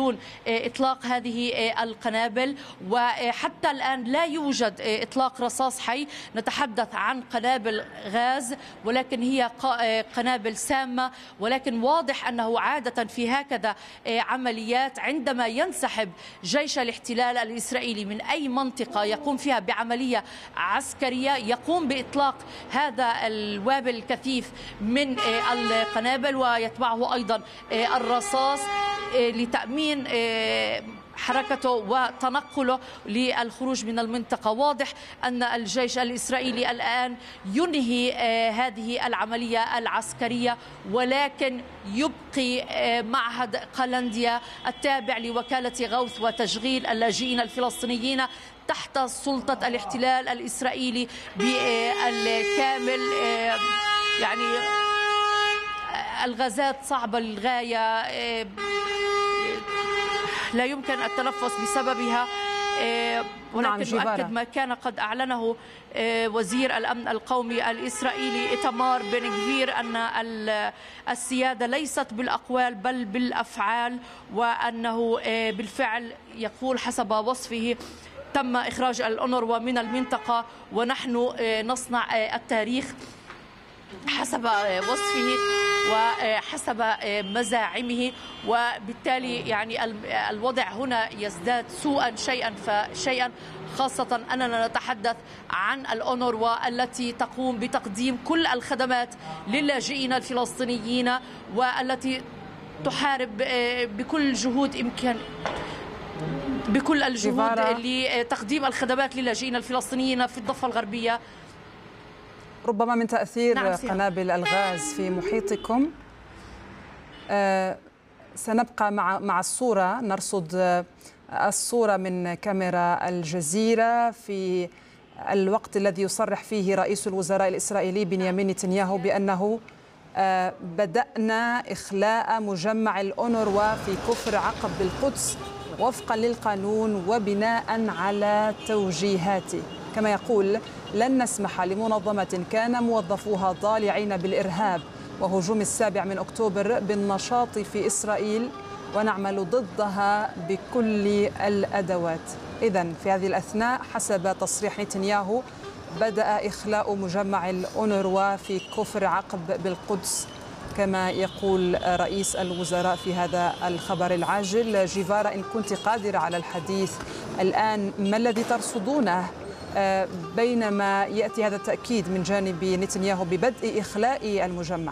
بدون إطلاق هذه القنابل، وحتى الآن لا يوجد إطلاق رصاص حي. نتحدث عن قنابل غاز ولكن هي قنابل سامة، ولكن واضح أنه عادة في هكذا عمليات عندما ينسحب جيش الاحتلال الإسرائيلي من أي منطقة يقوم فيها بعملية عسكرية يقوم بإطلاق هذا الوابل الكثيف من القنابل ويتبعه أيضا الرصاص لتأمين حركته وتنقله للخروج من المنطقة. واضح أن الجيش الإسرائيلي الآن ينهي هذه العملية العسكرية، ولكن يبقي معهد قلنديا التابع لوكالة غوث وتشغيل اللاجئين الفلسطينيين تحت سلطة الاحتلال الإسرائيلي بالكامل. يعني الغازات صعبة للغاية، لا يمكن التنفس بسببها، ولكن نؤكد ما كان قد أعلنه وزير الأمن القومي الإسرائيلي إيتمار بن غفير أن السيادة ليست بالأقوال بل بالأفعال، وأنه بالفعل يقول حسب وصفه تم إخراج الأونروا من المنطقة ونحن نصنع التاريخ حسب وصفه وحسب مزاعمه. وبالتالي يعني الوضع هنا يزداد سوءا شيئا فشيئا، خاصة أننا نتحدث عن الأونروا التي تقوم بتقديم كل الخدمات للاجئين الفلسطينيين والتي تحارب بكل الجهود لتقديم الخدمات للاجئين الفلسطينيين في الضفة الغربية. ربما من تأثير قنابل الغاز في محيطكم. سنبقى مع الصورة، نرصد الصورة من كاميرا الجزيرة في الوقت الذي يصرح فيه رئيس الوزراء الإسرائيلي بنيامين نتنياهو بأنه بدأنا إخلاء مجمع الأونروا في كفر عقب بالقدس وفقا للقانون وبناء على توجيهاته. كما يقول لن نسمح لمنظمة كان موظفوها ضالعين بالإرهاب وهجوم 7 أكتوبر بالنشاط في إسرائيل، ونعمل ضدها بكل الأدوات. إذن في هذه الأثناء حسب تصريح نتنياهو بدأ إخلاء مجمع الأونروا في كفر عقب بالقدس كما يقول رئيس الوزراء في هذا الخبر العاجل. جيفارا، إن كنت قادرة على الحديث الآن، ما الذي ترصدونه بينما يأتي هذا التأكيد من جانب نتنياهو ببدء إخلاء المجمع؟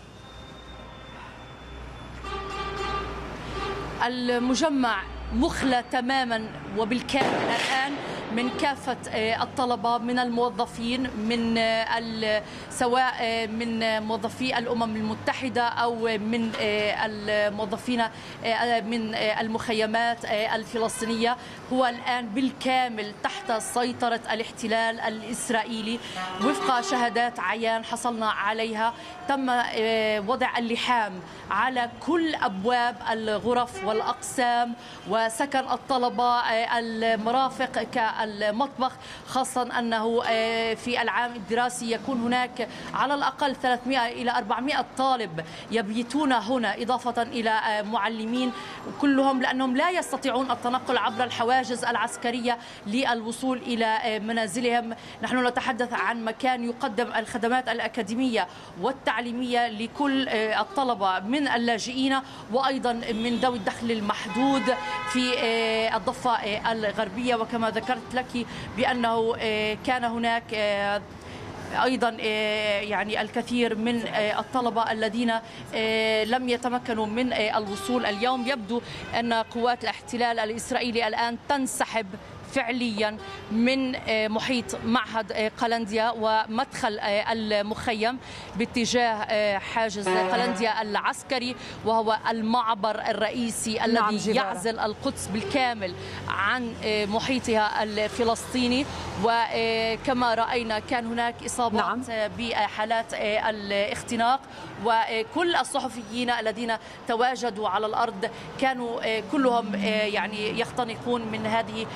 المجمع مخلى تماما وبالكامل الآن من كافة الطلبة، من الموظفين، من سواء من موظفي الأمم المتحدة أو من الموظفين من المخيمات الفلسطينية. هو الآن بالكامل تحت سيطرة الاحتلال الإسرائيلي وفق شهادات عيان حصلنا عليها. تم وضع اللحام على كل أبواب الغرف والأقسام وسكن الطلبة، المرافق كالمطبخ، خاصة أنه في العام الدراسي يكون هناك على الأقل 300 إلى 400 طالب يبيتون هنا إضافة إلى معلمين، كلهم لأنهم لا يستطيعون التنقل عبر الحواجز العسكرية للوصول إلى منازلهم. نحن نتحدث عن مكان يقدم الخدمات الأكاديمية والتعليمية لكل الطلبة من اللاجئين وأيضا من ذوي الدخل المحدود في الضفة الغربية. وكما ذكرت لك بأنه كان هناك أيضا يعني الكثير من الطلبة الذين لم يتمكنوا من الوصول اليوم. يبدو أن قوات الاحتلال الإسرائيلي الآن تنسحب فعليا من محيط معهد قلنديا ومدخل المخيم باتجاه حاجز قلنديا العسكري، وهو المعبر الرئيسي الذي يعزل القدس بالكامل عن محيطها الفلسطيني. وكما رأينا كان هناك إصابات بحالات الاختناق، وكل الصحفيين الذين تواجدوا على الأرض كانوا كلهم يعني يختنقون من هذه القنابل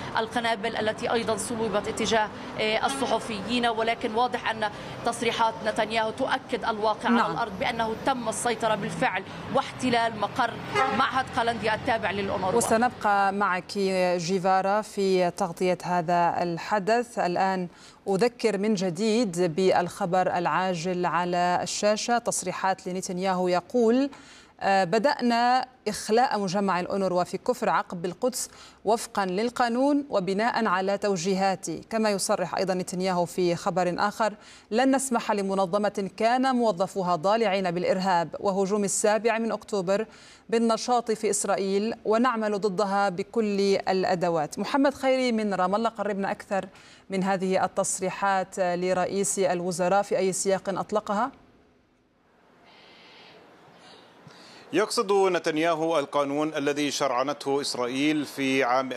القنابل التي أيضا صوبت اتجاه الصحفيين، ولكن واضح أن تصريحات نتنياهو تؤكد الواقع على الأرض بأنه تم السيطرة بالفعل واحتلال مقر معهد قلنديا التابع للأونروا. وسنبقى معك جيفارا في تغطية هذا الحدث. الآن أذكر من جديد بالخبر العاجل على الشاشة. تصريحات لنتنياهو يقول: بدأنا إخلاء مجمع الأونروا في كفر عقب بالقدس وفقا للقانون وبناء على توجيهاتي. كما يصرح أيضا نتنياهو في خبر آخر: لن نسمح لمنظمة كان موظفوها ضالعين بالإرهاب وهجوم 7 أكتوبر بالنشاط في إسرائيل، ونعمل ضدها بكل الأدوات. محمد خيري من رام الله، قربنا أكثر من هذه التصريحات لرئيس الوزراء، في أي سياق أطلقها؟ يقصد نتنياهو القانون الذي شرعنته إسرائيل في عام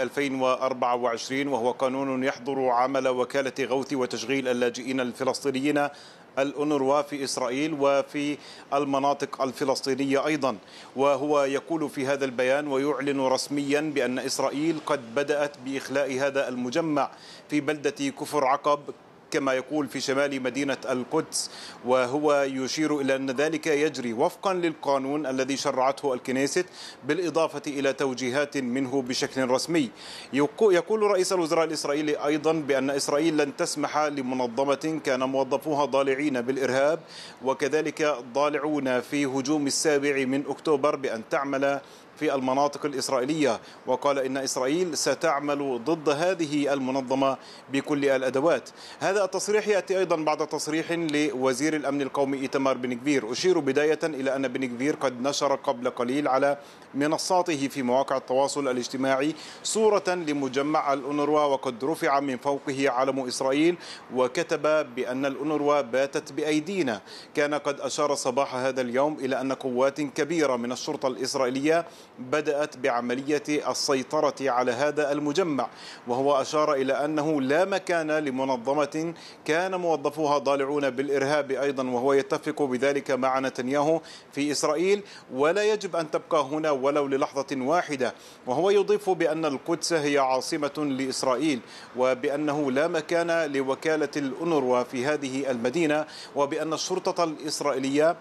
2024، وهو قانون يحظر عمل وكالة غوث وتشغيل اللاجئين الفلسطينيين الأونروا في إسرائيل وفي المناطق الفلسطينية أيضا. وهو يقول في هذا البيان ويعلن رسميا بأن إسرائيل قد بدأت بإخلاء هذا المجمع في بلدة كفر عقب كما يقول في شمال مدينة القدس، وهو يشير إلى أن ذلك يجري وفقا للقانون الذي شرعته الكنيست بالإضافة إلى توجيهات منه بشكل رسمي. يقول رئيس الوزراء الإسرائيلي أيضا بأن إسرائيل لن تسمح لمنظمة كان موظفوها ضالعين بالإرهاب وكذلك ضالعون في هجوم 7 أكتوبر بأن تعمل في المناطق الإسرائيلية، وقال إن إسرائيل ستعمل ضد هذه المنظمة بكل الأدوات. هذا التصريح يأتي أيضا بعد تصريح لوزير الأمن القومي إيتمار بن غفير. أشير بداية إلى أن بن غفير قد نشر قبل قليل على منصاته في مواقع التواصل الاجتماعي صورة لمجمع الأونروا وقد رفع من فوقه علم إسرائيل، وكتب بأن الأونروا باتت بأيدينا. كان قد أشار صباح هذا اليوم إلى أن قوات كبيرة من الشرطة الإسرائيلية بدأت بعملية السيطرة على هذا المجمع، وهو أشار إلى أنه لا مكان لمنظمة كان موظفوها ضالعون بالإرهاب أيضا، وهو يتفق بذلك مع نتنياهو في إسرائيل، ولا يجب أن تبقى هنا ولو للحظة واحدة. وهو يضيف بأن القدس هي عاصمة لإسرائيل، وبأنه لا مكان لوكالة الأونروا في هذه المدينة، وبأن الشرطة الإسرائيلية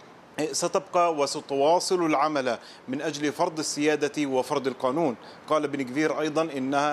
ستبقى وستواصل العمل من أجل فرض السيادة وفرض القانون. قال بن غفير أيضا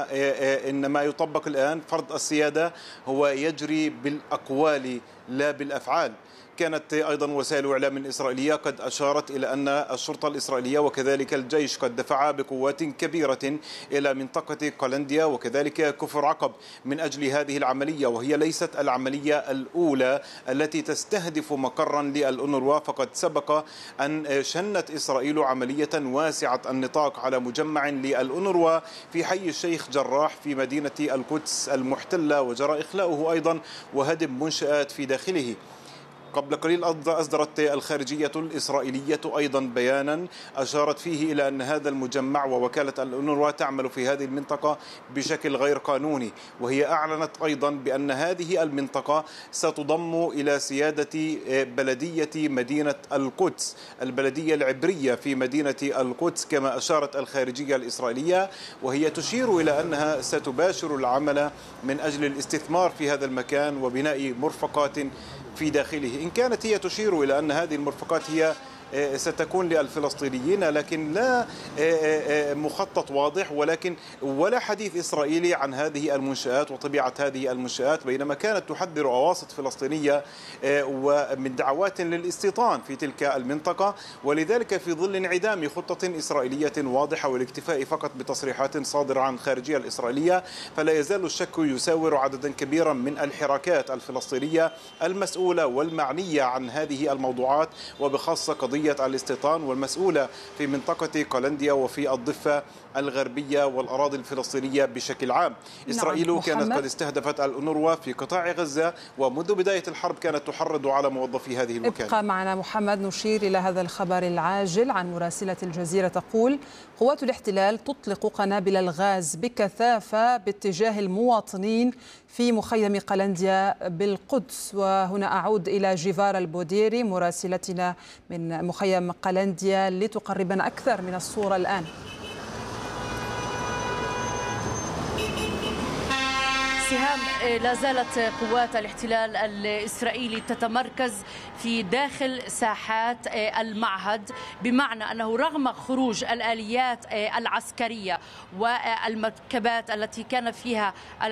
إن ما يطبق الآن فرض السيادة هو يجري بالأقوال لا بالأفعال. كانت أيضا وسائل إعلام إسرائيلية قد أشارت إلى أن الشرطة الإسرائيلية وكذلك الجيش قد دفعا بقوات كبيرة إلى منطقة قلنديا وكذلك كفر عقب من أجل هذه العملية، وهي ليست العملية الأولى التي تستهدف مقرا للأونروا، فقد سبق أن شنت إسرائيل عملية واسعة النطاق على مجمع للأونروا في حي الشيخ جراح في مدينة القدس المحتلة، وجرى إخلاؤه أيضا وهدم منشآت في داخله. قبل قليل أصدرت الخارجية الإسرائيلية أيضا بيانا أشارت فيه إلى أن هذا المجمع ووكالة الأونروا تعمل في هذه المنطقة بشكل غير قانوني، وهي أعلنت أيضا بأن هذه المنطقة ستضم إلى سيادة بلدية مدينة القدس، البلدية العبرية في مدينة القدس كما أشارت الخارجية الإسرائيلية، وهي تشير إلى أنها ستباشر العمل من أجل الاستثمار في هذا المكان وبناء مرفقات في داخله. إن كانت هي تشير إلى أن هذه المرفقات هي ستكون للفلسطينيين، لكن لا مخطط واضح ولا حديث إسرائيلي عن هذه المنشآت وطبيعة هذه المنشآت، بينما كانت تحذر أواسط فلسطينية ومن دعوات للاستيطان في تلك المنطقة. ولذلك في ظل انعدام خطة إسرائيلية واضحة والاكتفاء فقط بتصريحات صادرة عن الخارجية الإسرائيلية، فلا يزال الشك يساور عددا كبيرا من الحراكات الفلسطينية المسؤولة والمعنية عن هذه الموضوعات، وبخاصة قضية الاستيطان والمسؤولة في منطقة قلنديا وفي الضفة الغربية والأراضي الفلسطينية بشكل عام. إسرائيل كانت قد استهدفت الأونروا في قطاع غزة، ومنذ بداية الحرب كانت تحرض على موظفي هذه الوكالة. ابقى معنا محمد، نشير إلى هذا الخبر العاجل عن مراسلة الجزيرة تقول: قوات الاحتلال تطلق قنابل الغاز بكثافة باتجاه المواطنين في مخيم قلنديا بالقدس. وهنا أعود إلى جيفارا البوديري مراسلتنا من مخيم قلنديا لتقربنا أكثر من الصورة الآن. سهام، لا زالت قوات الاحتلال الإسرائيلي تتمركز في داخل ساحات المعهد، بمعنى أنه رغم خروج الآليات العسكرية والمركبات التي كان فيها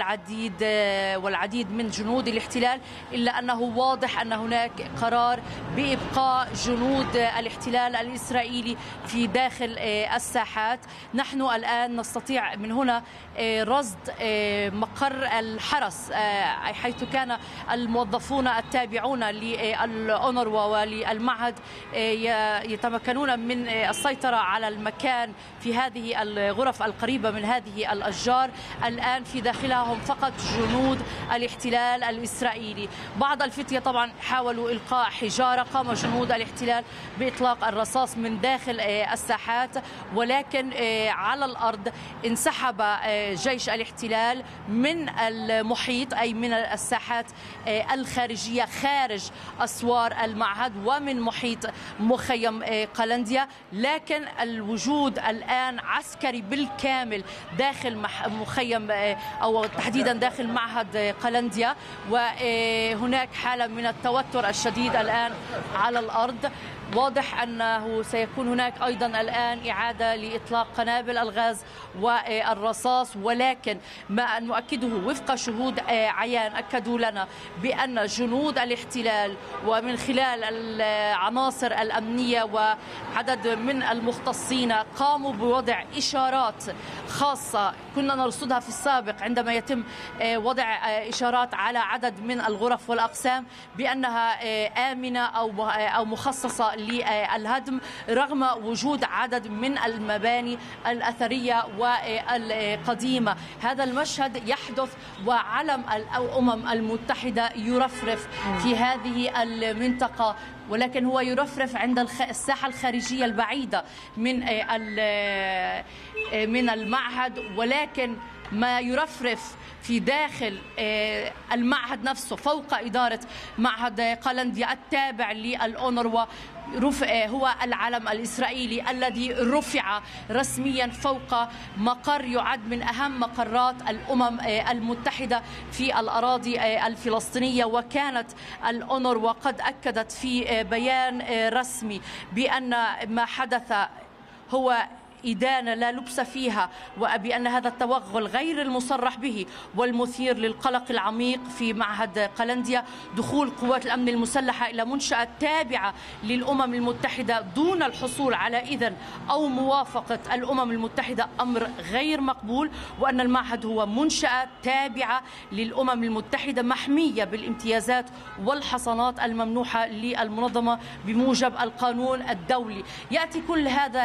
والعديد من جنود الاحتلال، إلا أنه واضح أن هناك قرار بإبقاء جنود الاحتلال الإسرائيلي في داخل الساحات. نحن الآن نستطيع من هنا رصد مقر الحرس، حيث كان الموظفون التابعون للأونروا وللمعهد يتمكنون من السيطرة على المكان في هذه الغرف القريبة من هذه الأشجار. الآن في داخلها هم فقط جنود الاحتلال الإسرائيلي. بعض الفتية طبعا حاولوا إلقاء حجارة، قام جنود الاحتلال بإطلاق الرصاص من داخل الساحات، ولكن على الأرض انسحب جيش الاحتلال من المحيط، أي من الساحات الخارجية خارج أسوار المعهد ومن محيط مخيم قلنديا، لكن الوجود الآن عسكري بالكامل داخل مخيم أو تحديدا داخل معهد قلنديا، وهناك حالة من التوتر الشديد الآن على الأرض. واضح أنه سيكون هناك أيضا الآن إعادة لإطلاق قنابل الغاز والرصاص، ولكن ما نؤكده وفق شهود عيان أكدوا لنا بأن جنود الاحتلال ومن خلال العناصر الأمنية وعدد من المختصين قاموا بوضع إشارات خاصة كنا نرصدها في السابق عندما يتم وضع إشارات على عدد من الغرف والأقسام بأنها آمنة أو مخصصة للهدم، رغم وجود عدد من المباني الأثرية والقديمة. هذا المشهد يحدث وعلم الأمم المتحدة يرفرف في هذه المنطقة، ولكن هو يرفرف عند الساحة الخارجية البعيدة من المعهد، ولكن ما يرفرف في داخل المعهد نفسه فوق إدارة معهد قلنديا التابع للأونروا هو العلم الإسرائيلي الذي رفع رسميا فوق مقر يعد من أهم مقرات الأمم المتحدة في الأراضي الفلسطينية. وكانت الأونروا قد أكدت في بيان رسمي بأن ما حدث هو إدانة لا لبس فيها، وبأن هذا التوغل غير المصرح به والمثير للقلق العميق في معهد قلنديا دخول قوات الأمن المسلحة إلى منشأة تابعة للأمم المتحدة دون الحصول على إذن أو موافقة الأمم المتحدة أمر غير مقبول، وأن المعهد هو منشأة تابعة للأمم المتحدة محمية بالامتيازات والحصانات الممنوحة للمنظمة بموجب القانون الدولي. يأتي كل هذا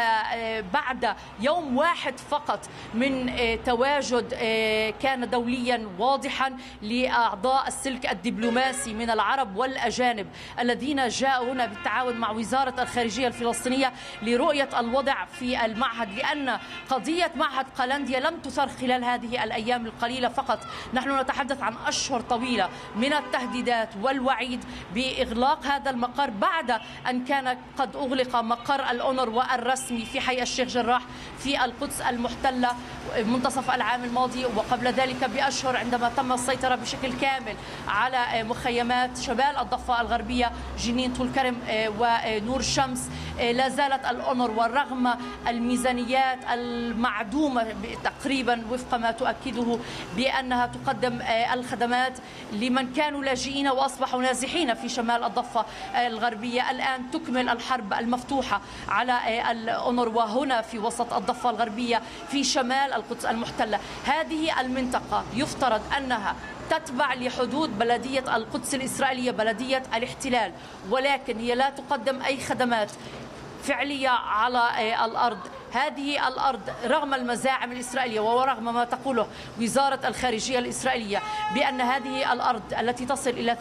بعد يوم واحد فقط من تواجد كان دوليا واضحا لأعضاء السلك الدبلوماسي من العرب والأجانب الذين جاءوا هنا بالتعاون مع وزارة الخارجية الفلسطينية لرؤية الوضع في المعهد، لأن قضية معهد قلنديا لم تثر خلال هذه الأيام القليلة فقط. نحن نتحدث عن أشهر طويلة من التهديدات والوعيد بإغلاق هذا المقر بعد أن كان قد أغلق مقر الأونروا الرسمي في حي الشيخ جراح في القدس المحتلة منتصف العام الماضي، وقبل ذلك بأشهر عندما تم السيطرة بشكل كامل على مخيمات شمال الضفة الغربية جنين طول كرم ونور الشمس. لا زالت الأونروا رغم الميزانيات المعدومة تقريبا وفق ما تؤكده بأنها تقدم الخدمات لمن كانوا لاجئين وأصبحوا نازحين في شمال الضفة الغربية، الآن تكمل الحرب المفتوحة على الأونروا هنا في وسط الضفة الغربية في شمال القدس المحتلة. هذه المنطقة يفترض أنها تتبع لحدود بلدية القدس الإسرائيلية، بلدية الاحتلال، ولكن هي لا تقدم أي خدمات فعلية على الأرض. هذه الأرض رغم المزاعم الإسرائيلية ورغم ما تقوله وزارة الخارجية الإسرائيلية بأن هذه الأرض التي تصل إلى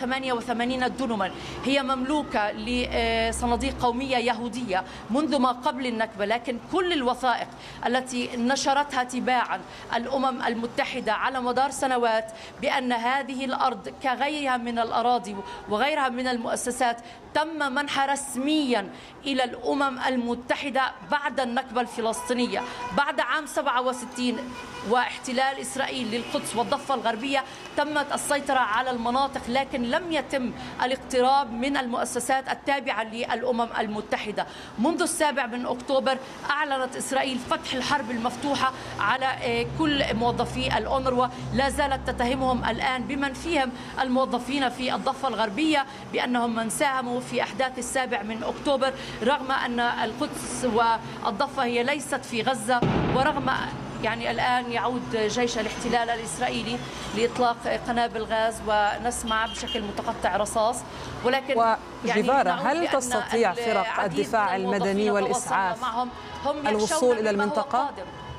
88 دنما هي مملوكة لصناديق قومية يهودية منذ ما قبل النكبة، لكن كل الوثائق التي نشرتها تباعا الأمم المتحدة على مدار سنوات بأن هذه الأرض كغيرها من الأراضي وغيرها من المؤسسات تم منحها رسميا إلى الأمم المتحدة بعد النكبة الفلسطينية. بعد عام 67 واحتلال إسرائيل للقدس والضفة الغربية تمت السيطرة على المناطق، لكن لم يتم الاقتراب من المؤسسات التابعة للأمم المتحدة. منذ 7 أكتوبر أعلنت إسرائيل فتح الحرب المفتوحة على كل موظفي الأونروا. لا زالت تتهمهم الآن بمن فيهم الموظفين في الضفة الغربية بأنهم من ساهموا في أحداث 7 أكتوبر، رغم أن القدس والضفة هي ليست في غزة، ورغم الآن يعود جيش الاحتلال الإسرائيلي لإطلاق قنابل غاز ونسمع بشكل متقطع رصاص. ولكن جبارة، هل تستطيع فرق الدفاع المدني والإسعاف الوصول إلى المنطقة؟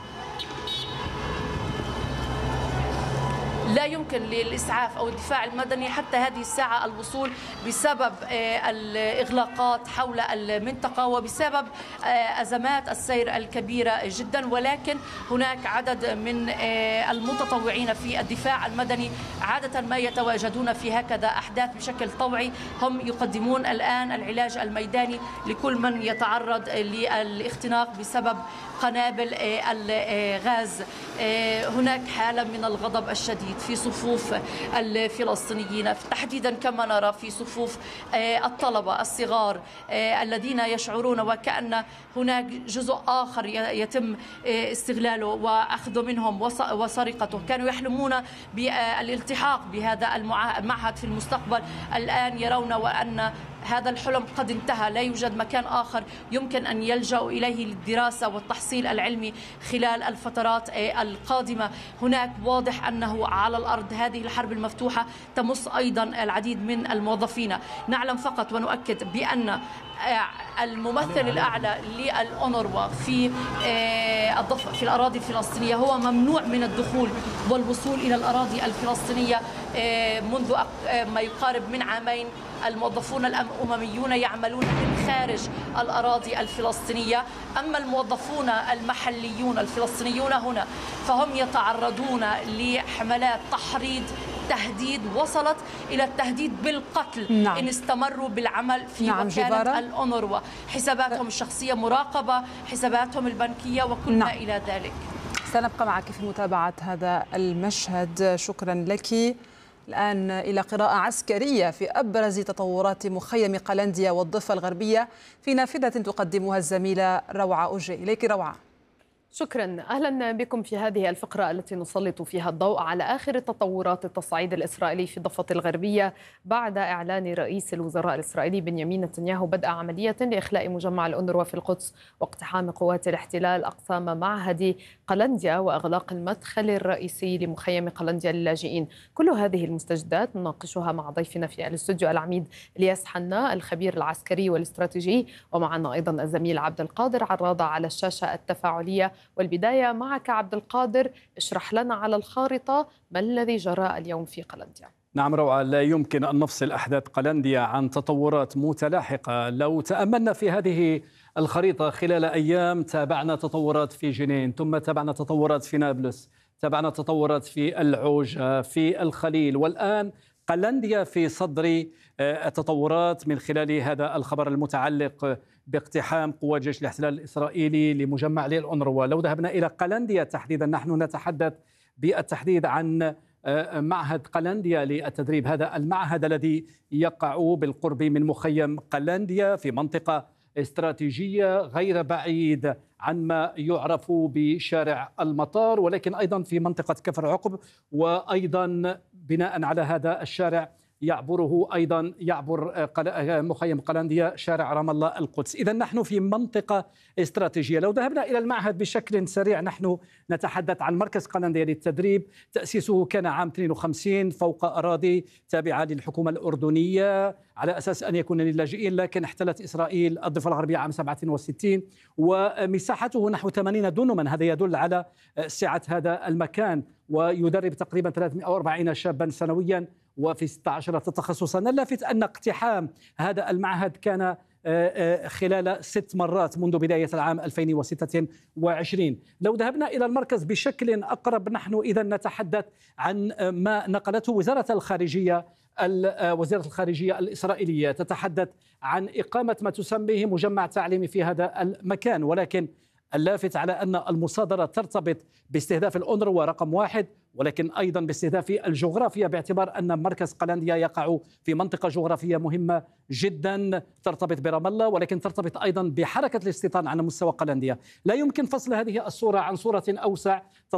لا يمكن للإسعاف أو الدفاع المدني حتى هذه الساعة الوصول بسبب الإغلاقات حول المنطقة وبسبب أزمات السير الكبيرة جدا. ولكن هناك عدد من المتطوعين في الدفاع المدني عادة ما يتواجدون في هكذا أحداث بشكل طوعي. هم يقدمون الآن العلاج الميداني لكل من يتعرض للاختناق بسبب قنابل الغاز. هناك حالة من الغضب الشديد في صفوف الفلسطينيين، تحديدا كما نرى في صفوف الطلبة الصغار الذين يشعرون وكأن هناك جزء آخر يتم استغلاله وأخذه منهم وسرقته. كانوا يحلمون بالالتحاق بهذا المعهد في المستقبل، الآن يرون وأن هذا الحلم قد انتهى. لا يوجد مكان آخر يمكن أن يلجأوا إليه للدراسة والتحصيل العلمي خلال الفترات القادمة. هناك واضح أنه على الأرض هذه الحرب المفتوحة تمس أيضا العديد من الموظفين. نعلم فقط ونؤكد بأن الممثل الأعلى للأونروا في الأراضي الفلسطينية هو ممنوع من الدخول والوصول إلى الأراضي الفلسطينية منذ ما يقارب من عامين. الموظفون الأمميون يعملون من خارج الأراضي الفلسطينية، أما الموظفون المحليون الفلسطينيون هنا فهم يتعرضون لحملات تحريض تهديد وصلت إلى التهديد بالقتل إن استمروا بالعمل في وكالة الأونروا. حساباتهم الشخصية مراقبة، حساباتهم البنكية وكل ما إلى ذلك. سنبقى معك في متابعة هذا المشهد. شكرا لك. الآن إلى قراءة عسكرية في أبرز تطورات مخيم قلنديا والضفة الغربية في نافذة تقدمها الزميلة روعة أوجي. إليك روعة. شكرا، أهلا بكم في هذه الفقرة التي نسلط فيها الضوء على آخر تطورات التصعيد الإسرائيلي في الضفة الغربية بعد إعلان رئيس الوزراء الإسرائيلي بنيامين نتنياهو بدء عملية لإخلاء مجمع الأونروا في القدس واقتحام قوات الاحتلال أقسام معهد قلنديا وإغلاق المدخل الرئيسي لمخيم قلنديا للاجئين. كل هذه المستجدات نناقشها مع ضيفنا في الاستوديو العميد الياس حنا الخبير العسكري والاستراتيجي، ومعنا أيضا الزميل عبد القادر عراضة على الشاشة التفاعلية. والبداية معك عبد القادر، اشرح لنا على الخارطة ما الذي جرى اليوم في قلنديا. نعم روعة، لا يمكن أن نفصل أحداث قلنديا عن تطورات متلاحقة. لو تأملنا في هذه الخريطة خلال أيام تابعنا تطورات في جنين، ثم تابعنا تطورات في نابلس، تابعنا تطورات في العوجة، في الخليل، والآن قلنديا في صدر التطورات من خلال هذا الخبر المتعلق باقتحام قوات جيش الاحتلال الإسرائيلي لمجمع الأونروا. لو ذهبنا إلى قلنديا تحديدا، نحن نتحدث بالتحديد عن معهد قلنديا للتدريب. هذا المعهد الذي يقع بالقرب من مخيم قلنديا في منطقة استراتيجية غير بعيد عن ما يعرف بشارع المطار، ولكن أيضا في منطقة كفر عقب، وأيضا بناء على هذا الشارع يعبر مخيم قلنديا شارع رام الله القدس. إذا نحن في منطقة استراتيجية. لو ذهبنا إلى المعهد بشكل سريع، نحن نتحدث عن مركز قلنديا للتدريب. تأسيسه كان عام 52 فوق أراضي تابعة للحكومة الأردنية على أساس أن يكون للاجئين، لكن احتلت إسرائيل الضفة الغربية عام 67 ومساحته نحو 80 دونما. هذا يدل على سعة هذا المكان، ويدرب تقريبا 340 شابا سنويا وفي 16 تخصصا. اللافت أن اقتحام هذا المعهد كان خلال 6 مرات منذ بداية العام 2026. لو ذهبنا إلى المركز بشكل أقرب، نحن إذا نتحدث عن ما نقلته وزارة الخارجية وزيرة الخارجية الإسرائيلية تتحدث عن إقامة ما تسميه مجمع تعليمي في هذا المكان، ولكن اللافت على أن المصادرة ترتبط باستهداف الأونروا رقم 1، ولكن أيضا باستهداف الجغرافيا، باعتبار أن مركز قلنديا يقع في منطقة جغرافية مهمة جدا ترتبط برام الله، ولكن ترتبط أيضا بحركة الاستيطان على مستوى قلنديا. لا يمكن فصل هذه الصورة عن صورة أوسع